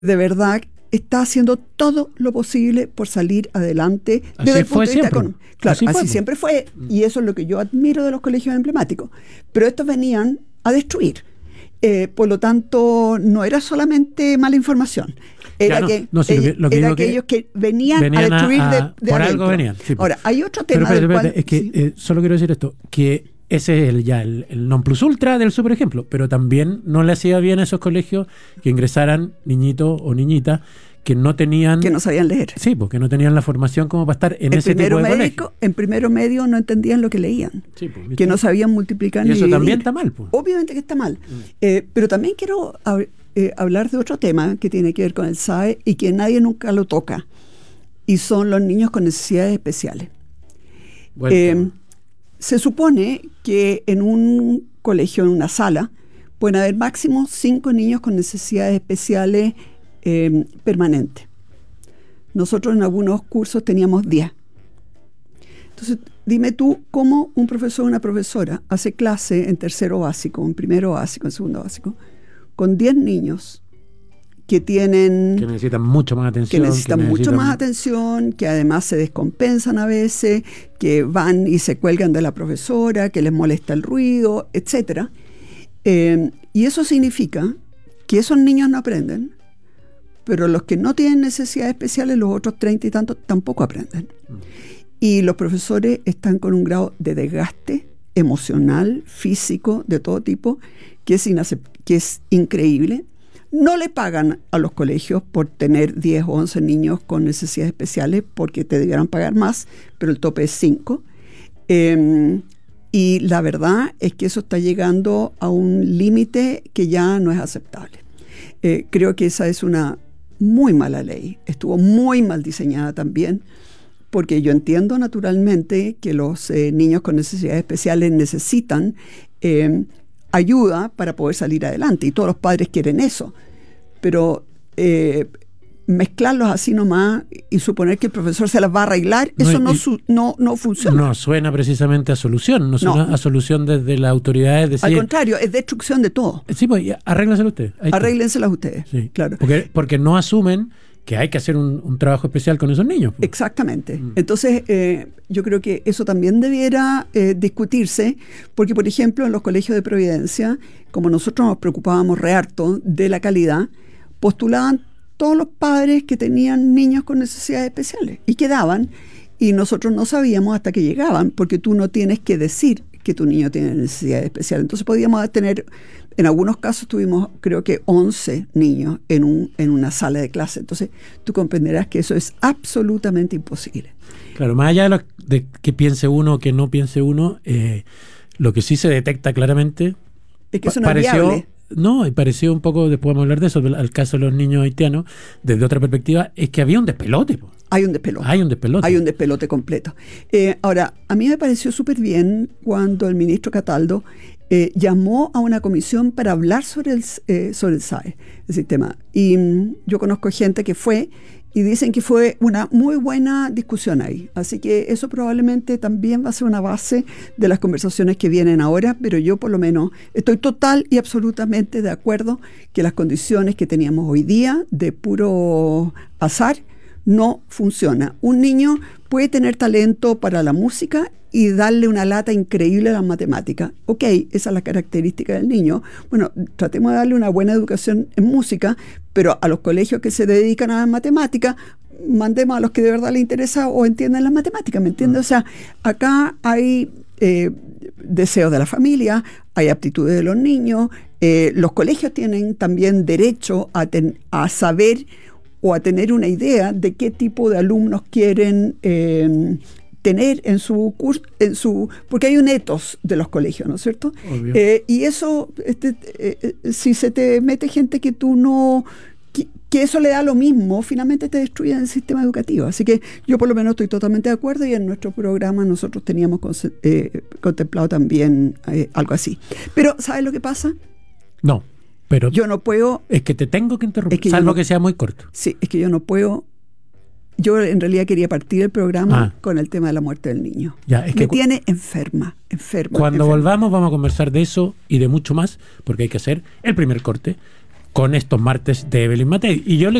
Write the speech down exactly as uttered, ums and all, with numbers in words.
de verdad está haciendo todo lo posible por salir adelante así desde el fue punto de vista siempre. económico. Claro, así, así fue. siempre fue, y eso es lo que yo admiro de los colegios emblemáticos. Pero estos venían a destruir. Eh, por lo tanto, no era solamente mala información. Era, no, que, no, sí, eh, lo que, lo que era digo aquellos que, que venían, venían a destruir a, a, de, de por adentro. algo venían. Sí, Ahora, hay otro tema pero, pero, del pero, cual... es que sí. eh, solo quiero decir esto, que ese es el, ya el, el non plus ultra del super ejemplo, pero también no le hacía bien a esos colegios que ingresaran niñitos o niñitas que no tenían... Que no sabían leer. Sí, porque no tenían la formación como para estar en, en ese tipo de médico, colegio. En primero medio no entendían lo que leían, sí, pues, que no sabían multiplicar. Y eso ni también dividir. está mal. Pues. Obviamente que está mal. Mm. Eh, pero también quiero hab- eh, hablar de otro tema que tiene que ver con el S A E y que nadie nunca lo toca, y son los niños con necesidades especiales. Bueno, eh, se supone que en un colegio, en una sala, pueden haber máximo cinco niños con necesidades especiales Eh, permanente. Nosotros en algunos cursos teníamos diez. Entonces, dime tú cómo un profesor o una profesora hace clase en tercero básico, en primero básico, en segundo básico, con diez niños que tienen... Que necesitan mucho más atención. Que necesitan, que necesitan mucho más atención, que además se descompensan a veces, que van y se cuelgan de la profesora, que les molesta el ruido, etcétera. Eh, y eso significa que esos niños no aprenden, pero los que no tienen necesidades especiales, los otros treinta y tantos, tampoco aprenden. Mm. Y los profesores están con un grado de desgaste emocional, físico, de todo tipo, que es, inacep- que es increíble. No le pagan a los colegios por tener diez o once niños con necesidades especiales, porque te debieran pagar más, pero el tope es cinco. Eh, y la verdad es que eso está llegando a un límite que ya no es aceptable. Eh, creo que esa es una muy mala ley, estuvo muy mal diseñada también, porque yo entiendo naturalmente que los eh, niños con necesidades especiales necesitan eh, ayuda para poder salir adelante, y todos los padres quieren eso, pero eh, mezclarlos así nomás y suponer que el profesor se las va a arreglar, no, eso no, y, su, no, no funciona. No suena precisamente a solución, no suena no. a solución desde las autoridades. Decir, al contrario, es destrucción de todo. Sí, pues arréglenselo ustedes. Arréglenselas ustedes, sí. Claro. Porque, porque no asumen que hay que hacer un, un trabajo especial con esos niños. Pues. Exactamente. Mm. Entonces, eh, yo creo que eso también debiera eh, discutirse, porque, por ejemplo, en los colegios de Providencia, como nosotros nos preocupábamos re harto de la calidad, postulaban todos los padres que tenían niños con necesidades especiales y quedaban, y nosotros no sabíamos hasta que llegaban, porque tú no tienes que decir que tu niño tiene necesidades especiales. Entonces podíamos tener, en algunos casos tuvimos creo que once niños en, un, en una sala de clase. Entonces tú comprenderás que eso es absolutamente imposible. Claro, más allá de, lo, de que piense uno o que no piense uno, eh, lo que sí se detecta claramente es que eso no pareció, es viable. No, y pareció un poco, después vamos a hablar de eso, al caso de los niños haitianos, desde otra perspectiva, es que había un despelote. Po. Hay un despelote. Hay un despelote. Hay un despelote completo. Eh, ahora, a mí me pareció súper bien cuando el ministro Cataldo eh, llamó a una comisión para hablar sobre el, eh, sobre el S A E, el sistema. Y mm, yo conozco gente que fue y dicen que fue una muy buena discusión ahí. Así que eso probablemente también va a ser una base de las conversaciones que vienen ahora, pero yo por lo menos estoy total y absolutamente de acuerdo que las condiciones que teníamos hoy día de puro azar no funciona. Un niño puede tener talento para la música y darle una lata increíble a las matemáticas. Ok, esa es la característica del niño. Bueno, tratemos de darle una buena educación en música, pero a los colegios que se dedican a las matemáticas, mandemos a los que de verdad les interesa o entienden las matemáticas, ¿me entiendes? O sea, acá hay eh, deseos de la familia, hay aptitudes de los niños, eh, los colegios tienen también derecho a, ten, a saber o a tener una idea de qué tipo de alumnos quieren eh, tener en su curso, en su, porque hay un ethos de los colegios, ¿no es cierto? Eh, y eso, este, eh, si se te mete gente que tú no, que, que eso le da lo mismo, finalmente te destruye el sistema educativo. Así que yo por lo menos estoy totalmente de acuerdo, y en nuestro programa nosotros teníamos eh, contemplado también eh, algo así. Pero, ¿sabes lo que pasa? No. Pero yo no puedo... Es que te tengo que interrumpir, es que salvo no, que sea muy corto. Sí, es que yo no puedo... Yo en realidad quería partir el programa ah. con el tema de la muerte del niño. Ya, es Me que tiene enferma, enferma. Cuando enferma. volvamos vamos a conversar de eso y de mucho más, porque hay que hacer el primer corte con estos martes de Evelyn Matei. Y yo le